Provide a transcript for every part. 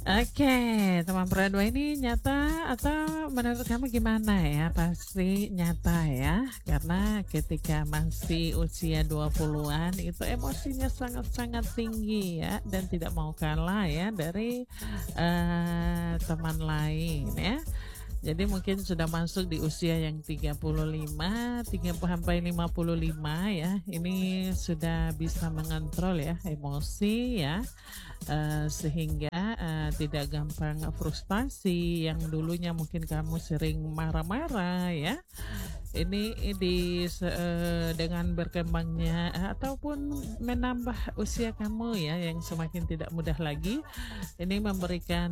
Oke, teman berdua ini nyata atau menurut kamu gimana ya? Pasti nyata ya, karena ketika masih usia 20-an itu emosinya sangat-sangat tinggi ya dan tidak mau kalah ya dari teman lain ya. Jadi mungkin sudah masuk di usia yang 35, 30 sampai 55 ya. Ini sudah bisa mengontrol ya emosi ya. Sehingga tidak gampang frustasi yang dulunya mungkin kamu sering marah-marah ya. Ini dengan berkembangnya ataupun menambah usia kamu ya yang semakin tidak mudah lagi, ini memberikan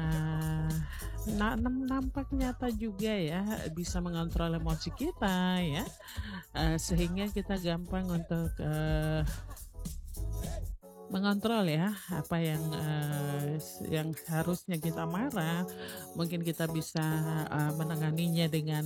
nampak nyata juga ya bisa mengontrol emosi kita ya, sehingga kita gampang untuk mengontrol ya apa yang harusnya kita marah, mungkin kita bisa menanganinya dengan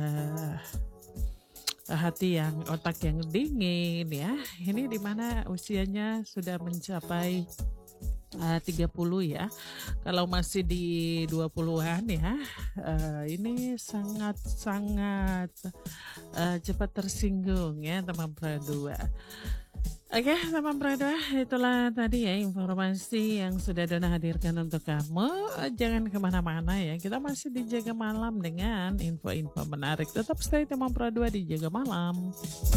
otak yang dingin ya. Ini dimana usianya sudah mencapai 30 ya. Kalau masih di 20-an ya, ini sangat-sangat cepat tersinggung ya teman berdua. Oke, teman berdua, itulah tadi ya informasi yang sudah Dona hadirkan untuk kamu. Jangan kemana-mana ya, kita masih di Jaga Malam dengan info-info menarik. Tetap stay teman berdua di Jaga Malam.